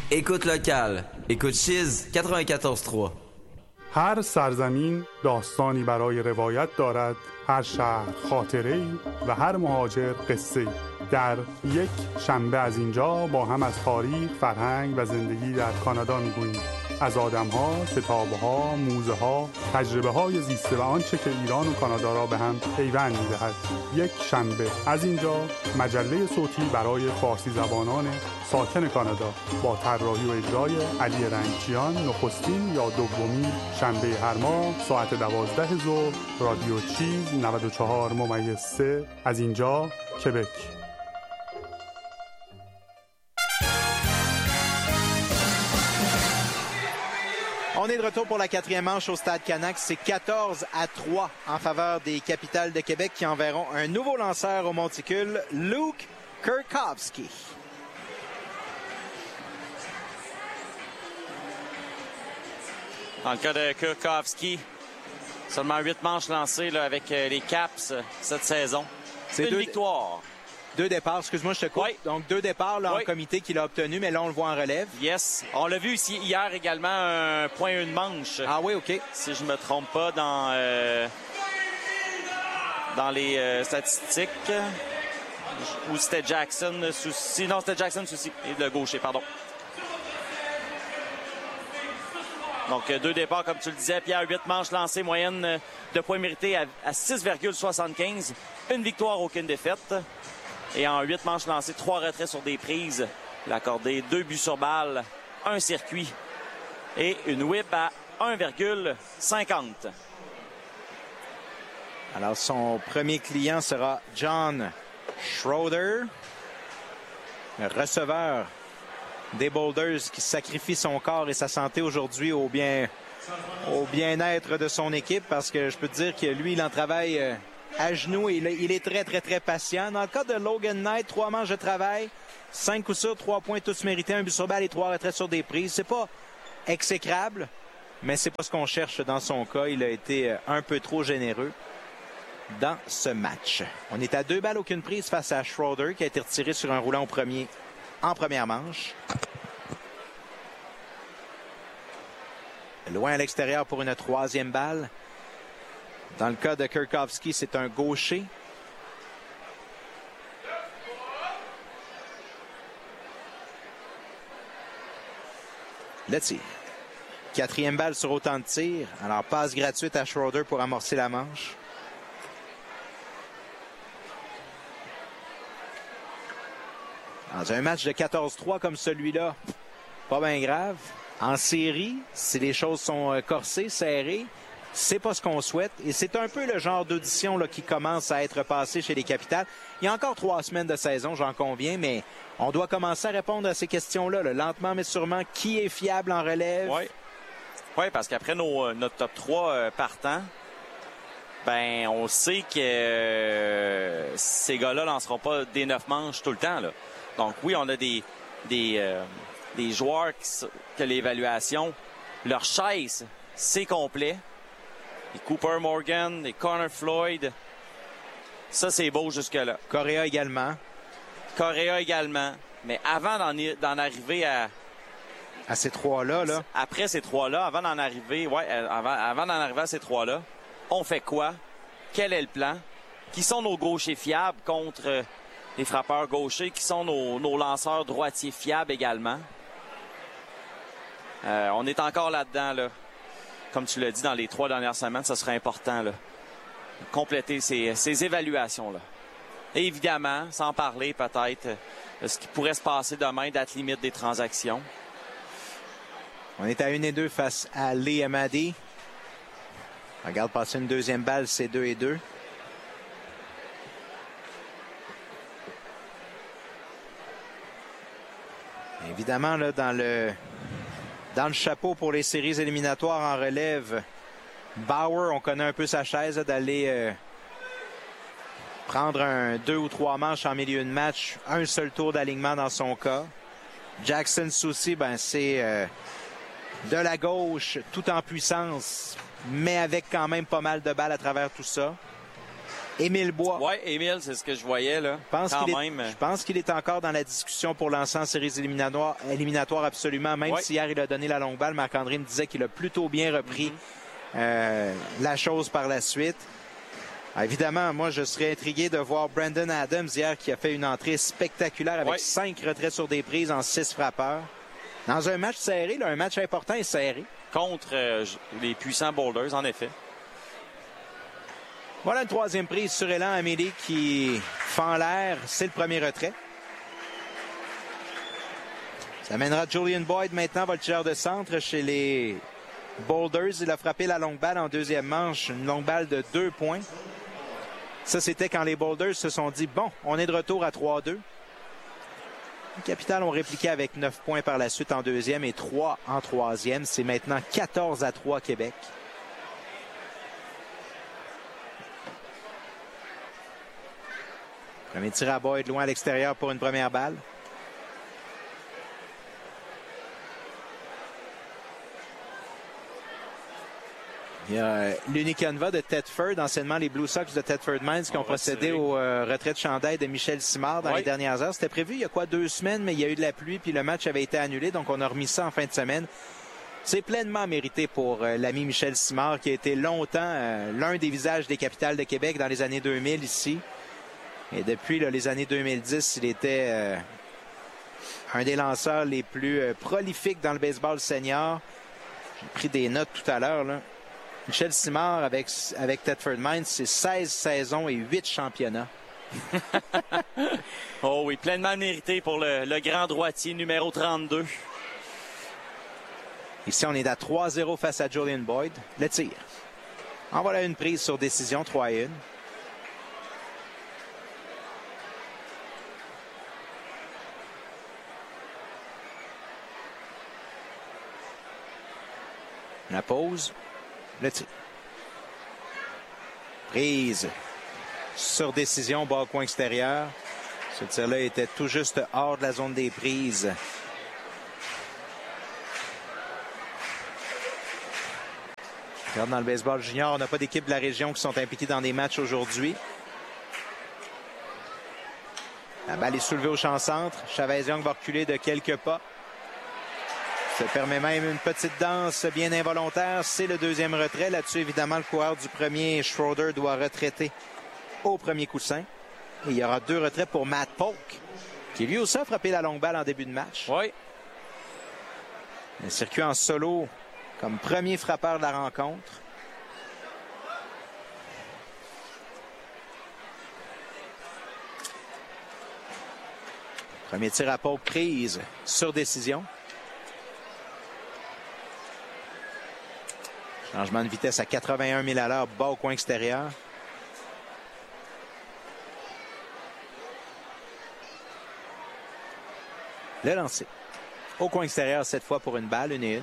écoute locale, écoute Chiz 94.3. هر سرزمین داستانی برای روایت دارد، هر شهر خاطره‌ای و هر مهاجر قصه‌ای. در یک شنبه از اینجا با هم از تاریخ، فرهنگ و زندگی در کانادا می‌گوییم. از آدم‌ها، کتاب‌ها، موزه‌ها، تجربه‌های زیسته و آنچه که ایران و کانادا را به هم پیوند می‌دهد. یک شنبه از اینجا، مجله صوتی برای فارسی زبانان ساکن کانادا با طراحی و اجرای علی رنگچیان، نخستین یا دومین شنبه هر ماه ساعت 12 ظهر. رادیو چیز 94.3 از اینجا، کبک. On est de retour pour la quatrième manche au Stade Canac. C'est 14-3 en faveur des Capitals de Québec qui enverront un nouveau lanceur au monticule, Luke Kurkowski. Dans le cas de Kurkowski, seulement 8 manches lancées là, avec les Caps cette saison. C'est une victoire. 2 départs, excuse-moi, je te coupe. Oui. Donc 2 départs là, en comité qu'il a obtenu, mais là on le voit en relève. Yes. On l'a vu ici hier également, un point une manche. Ah oui, OK. Si je me trompe pas dans les statistiques. Ou c'était Jackson Soucy. Non, c'était Jackson Soucy, le gaucher, pardon. Donc 2 départs, comme tu le disais, Pierre, 8 manches lancées, moyenne de points mérités à 6,75. Une victoire, aucune défaite. Et en 8 manches lancées, 3 retraits sur des prises. Il a accordé 2 buts sur balle, 1 circuit et une whip à 1,50. Alors, son premier client sera John Schroeder, le receveur des Boulders qui sacrifie son corps et sa santé aujourd'hui au bien-être de son équipe, parce que je peux te dire que lui, il en travaille à genoux et il est très, très, très patient. Dans le cas de Logan Knight, 3 manches de travail, 5 coups sûrs, 3 points tous mérités, 1 but sur balle et 3 retraits sur des prises. C'est pas exécrable, mais c'est pas ce qu'on cherche dans son cas. Il a été un peu trop généreux dans ce match. On est à 2 balles, aucune prise face à Schroeder qui a été retiré sur un roulant en première manche. Loin à l'extérieur pour une 3e balle. Dans le cas de Kurkowski, c'est un gaucher. Le tir. 4e balle sur autant de tirs. Alors, passe gratuite à Schroeder pour amorcer la manche. Dans un match de 14-3 comme celui-là, pas bien grave. En série, si les choses sont corsées, serrées, c'est pas ce qu'on souhaite. Et c'est un peu le genre d'audition là, qui commence à être passé chez les Capitals. Il y a encore 3 semaines de saison, j'en conviens, mais on doit commencer à répondre à ces questions-là, là, lentement mais sûrement. Qui est fiable en relève? Oui, parce qu'après notre top 3 partants, ben on sait que ces gars-là lanceront pas des 9 manches tout le temps. Là. Donc oui, on a des joueurs que l'évaluation, leur chaise, c'est complet. Les Cooper Morgan, les Connor Floyd. Ça, c'est beau jusque-là. Correa également. Mais avant d'en arriver à ces 3-là, là. Après ces 3-là, avant d'en arriver à ces 3-là, on fait quoi? Quel est le plan? Qui sont nos gauchers fiables contre les frappeurs gauchers? Qui sont nos lanceurs droitiers fiables également? On est encore là-dedans, là. Comme tu l'as dit, dans les 3 dernières semaines, ça serait important, là. Compléter ces évaluations-là. Et évidemment, sans parler peut-être de ce qui pourrait se passer demain, date limite des transactions. On est à 1-2 face à Lee Amadi. Regarde passer une 2e balle, c'est 2-2. Évidemment, là, dans le chapeau pour les séries éliminatoires en relève, Bauer, on connaît un peu sa chaise, d'aller prendre un 2 ou 3 manches en milieu de match, un seul tour d'alignement dans son cas. Jackson Soucy, ben c'est de la gauche, tout en puissance, mais avec quand même pas mal de balles à travers tout ça. Émile Bois. Oui, Émile, c'est ce que je voyais là. Je pense qu'il est encore dans la discussion pour lancer en séries éliminatoires absolument, même si hier il a donné la longue balle. Marc-André me disait qu'il a plutôt bien repris la chose par la suite. Évidemment, moi, je serais intrigué de voir Brandon Adams hier qui a fait une entrée spectaculaire avec 5 retraits sur des prises en 6 frappeurs. Dans un match serré, là, un match important et serré. Contre les puissants Boulders, en effet. Voilà une 3e prise sur élan. Amélie qui fend l'air. C'est le premier retrait. Ça mènera Julian Boyd maintenant, voltigeur de centre chez les Boulders. Il a frappé la longue balle en 2e manche. Une longue balle de 2 points. Ça, c'était quand les Boulders se sont dit, bon, on est de retour à 3-2. Les Capitals ont répliqué avec 9 points par la suite en 2e et 3 en 3e. C'est maintenant 14-3 Québec. Premier tir à Boyd, loin à l'extérieur pour une première balle. Il y a l'Unicanva de Thetford, anciennement les Blue Sox de Thetford Mines, qui ont procédé au retrait de chandail de Michel Simard dans les dernières heures. C'était prévu il y a 2 semaines, mais il y a eu de la pluie, puis le match avait été annulé, donc on a remis ça en fin de semaine. C'est pleinement mérité pour l'ami Michel Simard, qui a été longtemps l'un des visages des Capitals de Québec dans les années 2000 ici. Et depuis les années 2010, il était un des lanceurs les plus prolifiques dans le baseball senior. J'ai pris des notes tout à l'heure, là. Michel Simard avec Thetford Mines, c'est 16 saisons et 8 championnats. Oh oui, pleinement mérité pour le grand droitier numéro 32. Ici, on est à 3-0 face à Julian Boyd. Le tir. En voilà une prise sur décision, 3-1. La pause. Le tir. Prise sur décision, bas au coin extérieur. Ce tir-là était tout juste hors de la zone des prises. Regarde, dans le baseball junior, on n'a pas d'équipe de la région qui sont impliquées dans des matchs aujourd'hui. La balle est soulevée au champ centre. Chavez-Young va reculer de quelques pas. Ça permet même une petite danse bien involontaire. C'est le 2e retrait. Là-dessus, évidemment, le coureur du premier, Schroeder, doit retraiter au premier coussin. Et il y aura 2 retraits pour Matt Polk, qui lui aussi a frappé la longue balle en début de match. Oui. Un circuit en solo comme premier frappeur de la rencontre. Premier tir à Polk, prise sur décision. Changement de vitesse à 81 000 à l'heure, bas au coin extérieur. Le lancer. Au coin extérieur cette fois pour une balle, 1-1.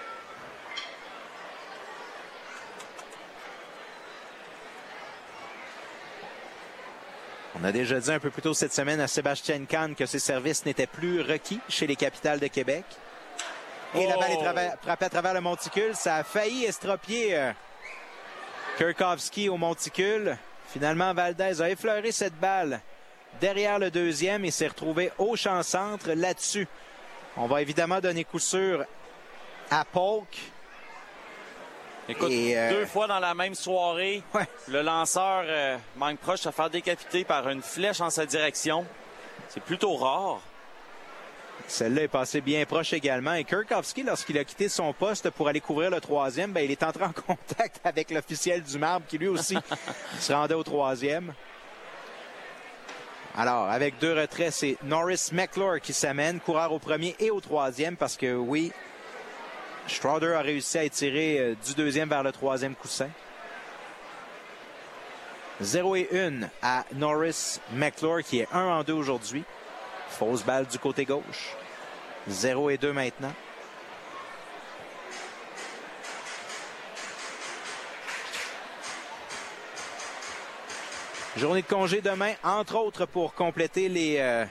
On a déjà dit un peu plus tôt cette semaine à Sébastien Kahn que ses services n'étaient plus requis chez les Capitals de Québec. Et la balle est frappée à travers le monticule. Ça a failli estropier Kurkowski au monticule. Finalement, Valdez a effleuré cette balle derrière le 2e et s'est retrouvé au champ centre là-dessus. On va évidemment donner coup sûr à Polk. Écoute, 2 fois dans la même soirée, le lanceur manque proche de se faire décapiter par une flèche en sa direction. C'est plutôt rare. Celle-là est passée bien proche également. Et Kurkowski, lorsqu'il a quitté son poste pour aller couvrir le 3e, il est entré en contact avec l'officiel du marbre qui lui aussi se rendait au 3e. Alors, avec 2 retraits, c'est Norris McClure qui s'amène, coureur au 1er et au 3e, parce que oui, Schroeder a réussi à étirer du 2e vers le 3e coussin. 0-1 à Norris McClure qui est 1-2 aujourd'hui. Fausse balle du côté gauche. 0-2 maintenant. Journée de congé demain, entre autres pour compléter les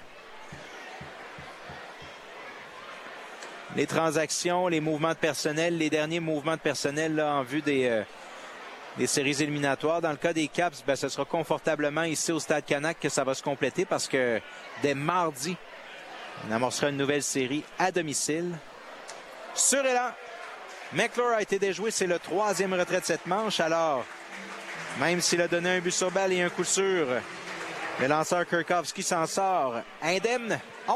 transactions, les mouvements de personnel, les derniers mouvements de personnel là, en vue des des séries éliminatoires. Dans le cas des Caps, ben, ce sera confortablement ici au Stade Canac que ça va se compléter parce que dès mardi, on amorcera une nouvelle série à domicile. Sur élan, McClure a été déjoué. C'est le 3e retrait de cette manche. Alors, même s'il a donné un but sur balle et un coup sûr, le lanceur Kurkowski s'en sort indemne.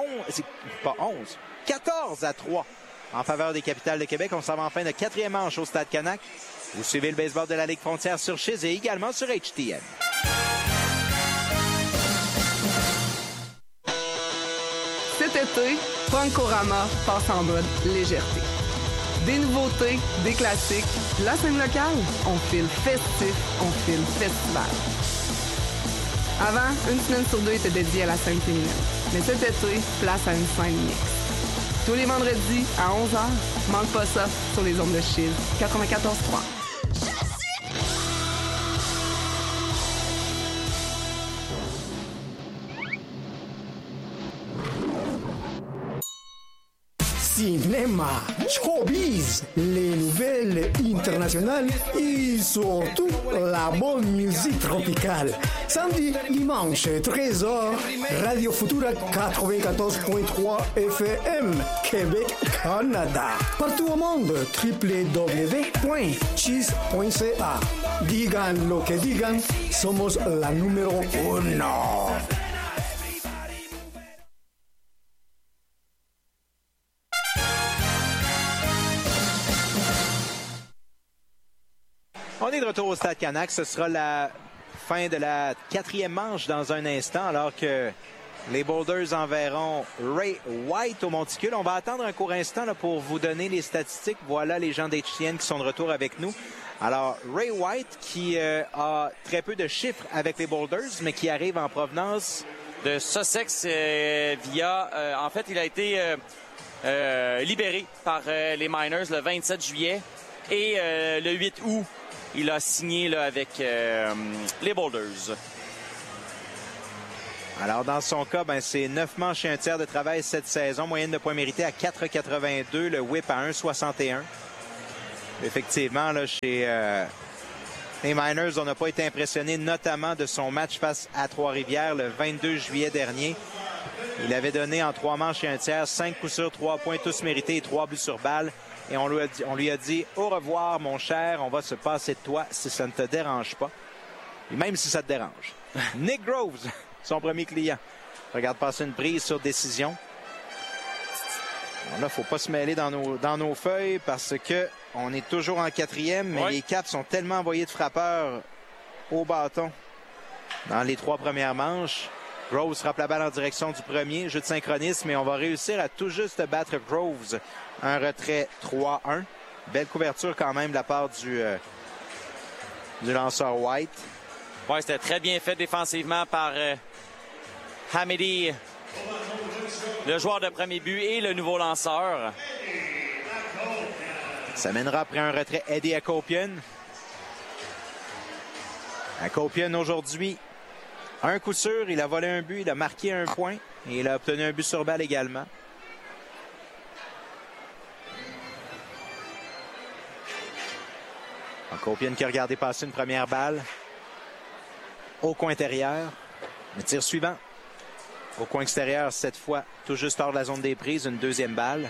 14-3 en faveur des Capitales de Québec. On s'en va en fin de 4e manche au Stade Canac. Vous suivez le baseball de la Ligue Frontière sur Chiz et également sur HTN. Cet été, Funkorama passe en mode légèreté. Des nouveautés, des classiques, la scène locale, on file festif, on file festival. Avant, une semaine sur 2 était dédiée à la scène féminine. Mais cet été, place à une scène mixte. Tous les vendredis à 11h, manque pas ça sur les ondes de Chiz 94.3. Cinéma, showbiz, les nouvelles internationales et surtout la bonne musique tropicale. Samedi, dimanche, 13h, Radio Futura 94.3 FM, Québec, Canada. Partout au monde, www.chiz.ca. Digan lo que digan, somos la número 1. On est de retour au Stade Canac. Ce sera la fin de la 4e manche dans un instant, alors que les Boulders enverront Ray White au monticule. On va attendre un court instant là, pour vous donner les statistiques. Voilà les gens d'HTN qui sont de retour avec nous. Alors, Ray White qui a très peu de chiffres avec les Boulders, mais qui arrive en provenance de Sussex via... en fait, il a été libéré par les Miners le 27 juillet et le 8 août, il a signé là, avec les Boulders. Alors, dans son cas, ben, c'est 9 manches et un tiers de travail cette saison. Moyenne de points mérités à 4,82. Le whip à 1,61. Effectivement, là, chez les Miners, on n'a pas été impressionné, notamment de son match face à Trois-Rivières le 22 juillet dernier. Il avait donné en 3 manches et un tiers, 5 coups sûrs, 3 points tous mérités et 3 buts sur balle. Et on lui a dit au revoir, mon cher, on va se passer de toi si ça ne te dérange pas. Et même si ça te dérange. Nick Groves, son premier client. Regarde passer une prise sur décision. Bon, là, il ne faut pas se mêler dans nos feuilles parce que on est toujours en 4e, mais les Caps sont tellement envoyés de frappeurs au bâton dans les 3 premières manches. Groves frappe la balle en direction du premier. Jeu de synchronisme, et on va réussir à tout juste battre Groves. Un retrait 3-1. Belle couverture quand même de la part du lanceur White. Oui, c'était très bien fait défensivement par Hamidi, le joueur de premier but et le nouveau lanceur. Ça mènera après un retrait Eddie Akopian. Akopian aujourd'hui, un coup sûr, il a volé un but, il a marqué un point et il a obtenu un but sur balle également. Akopian qui a regardé passer une première balle au coin intérieur. Le tir suivant au coin extérieur, cette fois tout juste hors de la zone des prises, une deuxième balle.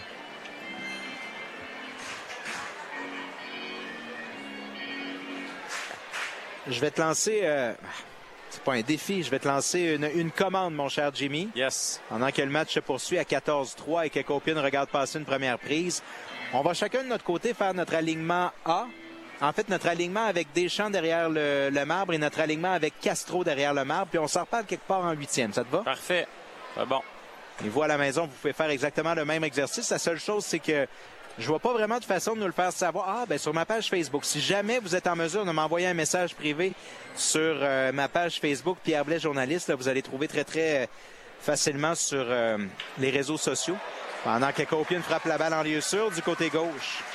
Je vais te lancer, c'est pas un défi, je vais te lancer une commande, mon cher Jimmy. Yes. Pendant que le match se poursuit à 14-3 et que Akopian regarde passer une première prise, on va chacun de notre côté faire notre alignement A. En fait, notre alignement avec Deschamps derrière le marbre et notre alignement avec Castro derrière le marbre, puis on s'en reparle quelque part en 8e. Ça te va? Parfait. Bon. Et vous, à la maison, vous pouvez faire exactement le même exercice. La seule chose, c'est que je vois pas vraiment de façon de nous le faire savoir. Sur ma page Facebook. Si jamais vous êtes en mesure de m'envoyer un message privé sur ma page Facebook, Pierre Blais, journaliste, là, vous allez trouver très, très facilement sur les réseaux sociaux. Pendant qu'Akopian frappe la balle en lieu sûr du côté gauche.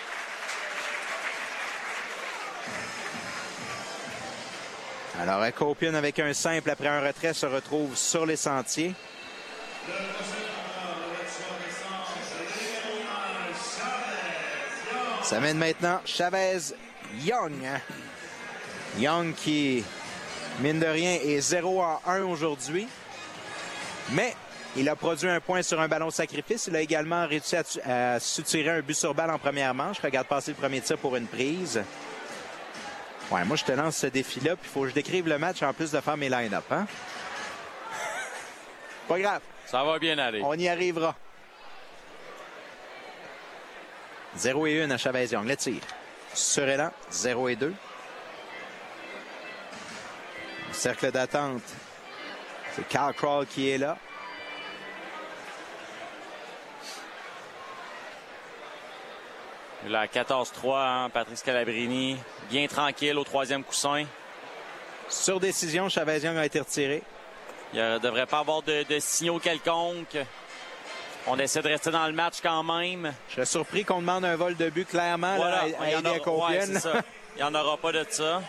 Alors, Akopian, avec un simple après un retrait, se retrouve sur les sentiers. Ça mène maintenant Chavez Young. Young qui, mine de rien, est 0-1 aujourd'hui. Mais il a produit un point sur un ballon sacrifice. Il a également réussi à soutirer un but sur balle en première manche. Regarde passer le premier tir pour une prise. Ouais, moi, je te lance ce défi-là, puis il faut que je décrive le match en plus de faire mes line-up. Hein? Pas grave. Ça va bien aller. On y arrivera. 0-1 à Chavez-Young. Le tir. Surélan, 0-2. Cercle d'attente. C'est Kyle Crawl qui est là. La 14-3, hein, Patrice Calabrini, bien tranquille au troisième coussin. Sur décision, Chavez-Young a été retiré. Il ne devrait pas avoir de signaux quelconques. On essaie de rester dans le match quand même. Je serais surpris qu'on demande un vol de but clairement voilà, là, à aider à Copienne. Ouais, il n'y en aura pas de ça.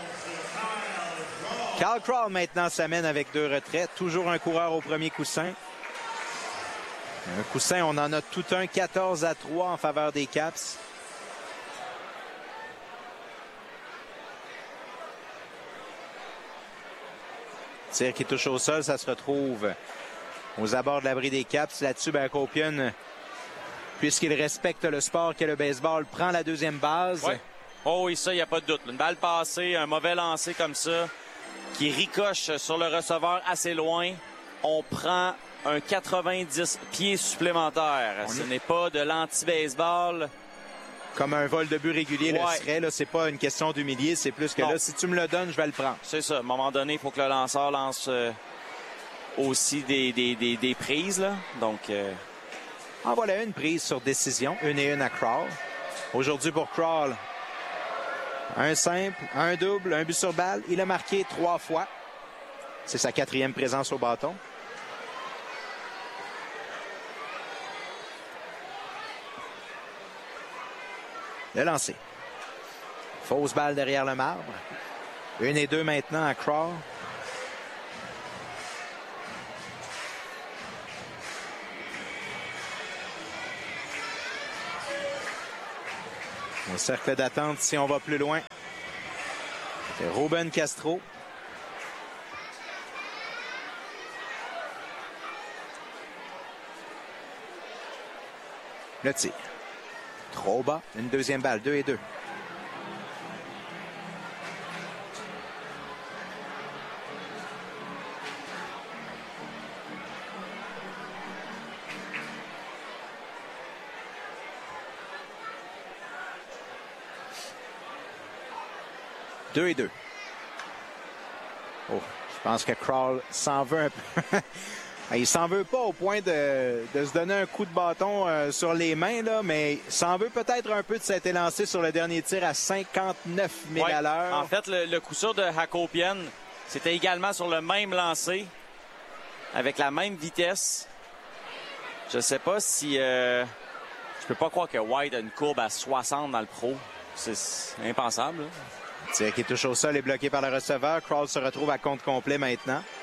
Kyle Crawl maintenant s'amène avec 2 retraits. Toujours un coureur au premier coussin. Un coussin, on en a tout un 14-3 en faveur des Caps. Tir qui touche au sol, ça se retrouve aux abords de l'abri des Caps. Là-dessus, Copienne, puisqu'il respecte le sport qu'est le baseball, prend la deuxième base. Ouais. Oh oui, ça, il n'y a pas de doute. Une balle passée, un mauvais lancer comme ça, qui ricoche sur le receveur assez loin. On prend un 90 pieds supplémentaire. Ce n'est pas de l'anti-baseball. Comme un vol de but régulier le serait. Là, c'est pas une question d'humilier, c'est plus que là, si tu me le donnes, je vais le prendre. C'est ça. À un moment donné, il faut que le lanceur lance aussi des prises. Là. Donc, en voilà une prise sur décision. 1-1 à Crawl. Aujourd'hui pour Crawl, un simple, un double, un but sur balle. Il a marqué 3 fois. C'est sa 4e présence au bâton. Le lancer. Fausse balle derrière le marbre. 1-2 maintenant à Crawl. Au cercle d'attente, si on va plus loin, c'est Ruben Castro. Le tir. Trop bas. Une deuxième balle. 2-2. Oh, je pense que Crawl s'en veut un peu. Il s'en veut pas au point de se donner un coup de bâton sur les mains, là, mais s'en veut peut-être un peu de s'être lancé sur le dernier tir à 59 000 à l'heure. En fait, le coup sûr de Hakopian, c'était également sur le même lancer, avec la même vitesse. Je sais pas si... je peux pas croire que White a une courbe à 60 dans le pro. C'est impensable. Là. Tir qui touche au sol est bloqué par le receveur. Crawl se retrouve à compte complet maintenant.